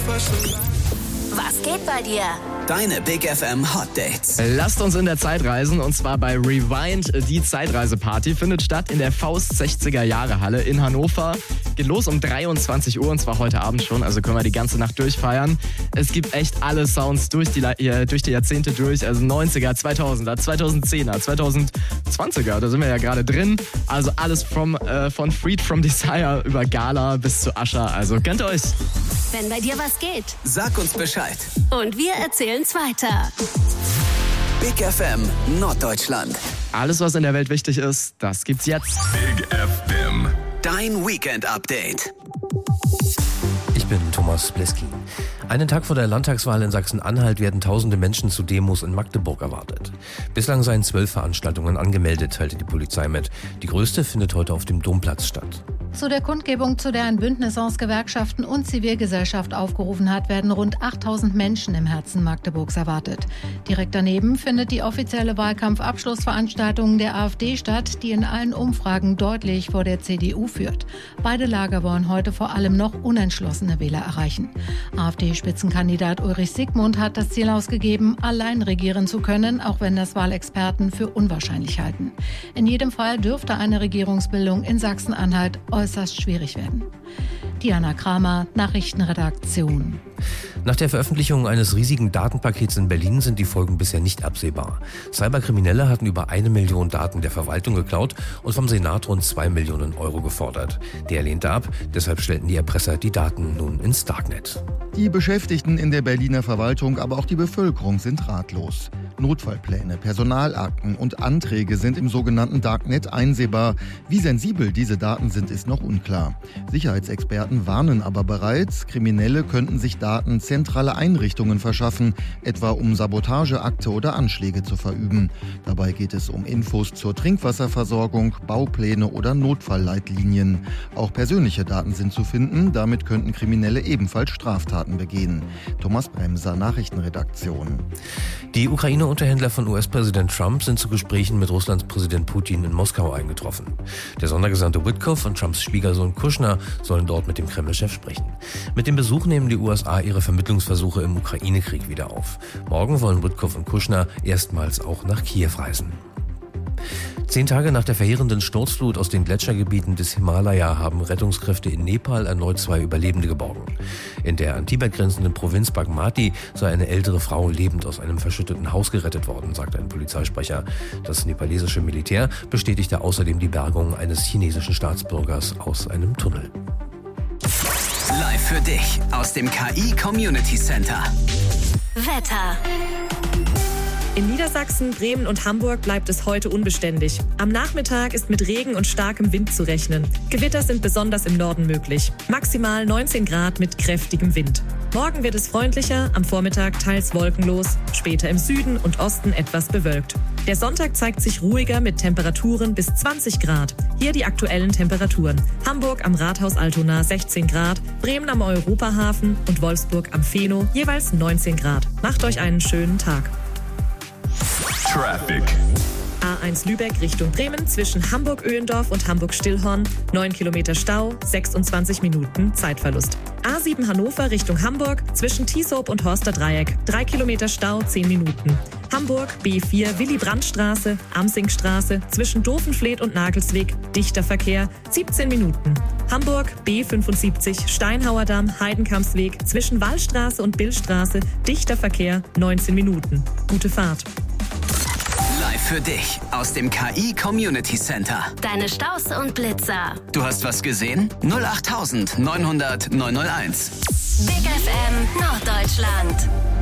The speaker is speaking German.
Was geht bei dir? Deine Big FM Hot Dates. Lasst uns in der Zeit reisen und zwar bei Rewind. Die Zeitreiseparty findet statt in der Faust 60er Jahre Halle in Hannover. Geht los um 23 Uhr und zwar heute Abend schon, also können wir die ganze Nacht durchfeiern. Es gibt echt alle Sounds durch die Jahrzehnte durch, also 90er, 2000er, 2010er, 2020er, da sind wir ja gerade drin. Also alles von Freed from Desire über Gala bis zu Usher, also gönnt euch. Wenn bei dir was geht. Sag uns Bescheid. Und wir erzählen's weiter. Big FM Norddeutschland. Alles, was in der Welt wichtig ist, das gibt's jetzt. Big FM. Dein Weekend-Update. Ich bin Thomas Bleski. Einen Tag vor der Landtagswahl in Sachsen-Anhalt werden tausende Menschen zu Demos in Magdeburg erwartet. Bislang seien 12 Veranstaltungen angemeldet, teilte die Polizei mit. Die größte findet heute auf dem Domplatz statt. Zu der Kundgebung, zu der ein Bündnis aus Gewerkschaften und Zivilgesellschaft aufgerufen hat, werden rund 8000 Menschen im Herzen Magdeburgs erwartet. Direkt daneben findet die offizielle Wahlkampfabschlussveranstaltung der AfD statt, die in allen Umfragen deutlich vor der CDU führt. Beide Lager wollen heute vor allem noch unentschlossene Wähler erreichen. AfD-Spitzenkandidat Ulrich Siegmund hat das Ziel ausgegeben, allein regieren zu können, auch wenn das Wahlexperten für unwahrscheinlich halten. In jedem Fall dürfte eine Regierungsbildung in Sachsen-Anhalt äußerst schwierig werden. Diana Kramer, Nachrichtenredaktion. Nach der Veröffentlichung eines riesigen Datenpakets in Berlin sind die Folgen bisher nicht absehbar. Cyberkriminelle hatten über 1 Million Daten der Verwaltung geklaut und vom Senat rund 2 Millionen Euro gefordert. Der lehnte ab, deshalb stellten die Erpresser die Daten nun ins Darknet. Die Beschäftigten in der Berliner Verwaltung, aber auch die Bevölkerung sind ratlos. Notfallpläne, Personalakten und Anträge sind im sogenannten Darknet einsehbar. Wie sensibel diese Daten sind, ist noch unklar. Sicherheitsexperten warnen aber bereits, Kriminelle könnten sich Daten zentraler Einrichtungen verschaffen, etwa um Sabotageakte oder Anschläge zu verüben. Dabei geht es um Infos zur Trinkwasserversorgung, Baupläne oder Notfallleitlinien. Auch persönliche Daten sind zu finden, damit könnten Kriminelle ebenfalls Straftaten begehen. Thomas Bremser, Nachrichtenredaktion. Die Ukraine-Unterhändler von US-Präsident Trump sind zu Gesprächen mit Russlands Präsident Putin in Moskau eingetroffen. Der Sondergesandte Witkoff und Trumps Schwiegersohn Kushner sollen dort mit dem Kreml-Chef sprechen. Mit dem Besuch nehmen die USA ihre Vermittlungsversuche im Ukraine-Krieg wieder auf. Morgen wollen Witkoff und Kushner erstmals auch nach Kiew reisen. 10 Tage nach der verheerenden Sturzflut aus den Gletschergebieten des Himalaya haben Rettungskräfte in Nepal erneut 2 Überlebende geborgen. In der an Tibet grenzenden Provinz Bagmati sei eine ältere Frau lebend aus einem verschütteten Haus gerettet worden, sagte ein Polizeisprecher. Das nepalesische Militär bestätigte außerdem die Bergung eines chinesischen Staatsbürgers aus einem Tunnel. Live für dich aus dem KI Community Center. Wetter. In Niedersachsen, Bremen und Hamburg bleibt es heute unbeständig. Am Nachmittag ist mit Regen und starkem Wind zu rechnen. Gewitter sind besonders im Norden möglich. Maximal 19 Grad mit kräftigem Wind. Morgen wird es freundlicher, am Vormittag teils wolkenlos, später im Süden und Osten etwas bewölkt. Der Sonntag zeigt sich ruhiger mit Temperaturen bis 20 Grad. Hier die aktuellen Temperaturen. Hamburg am Rathaus Altona 16 Grad, Bremen am Europahafen und Wolfsburg am Feno jeweils 19 Grad. Macht euch einen schönen Tag. Traffic. A1 Lübeck Richtung Bremen zwischen Hamburg-Öhlendorf und Hamburg-Stillhorn. 9 Kilometer Stau, 26 Minuten Zeitverlust. A7 Hannover Richtung Hamburg zwischen Tieshoop und Horster Dreieck. 3 Kilometer Stau, 10 Minuten. Hamburg B4 Willy-Brandt-Straße, Amsingstraße zwischen Dophenfleet und Nagelsweg. Dichter Verkehr, 17 Minuten. Hamburg B75 Steinhauerdamm, Heidenkampsweg zwischen Wallstraße und Billstraße. Dichter Verkehr, 19 Minuten. Gute Fahrt. Live für dich aus dem KI Community Center. Deine Staus und Blitzer. Du hast was gesehen? 08900 901. Big FM Norddeutschland.